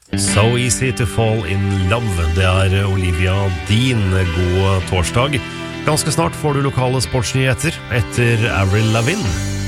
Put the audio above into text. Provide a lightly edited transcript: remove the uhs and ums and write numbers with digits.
So easy to fall in love. Det Olivia Dean. God torsdag. Ganske snart får du lokale sportsnyheter etter Avril Lavigne.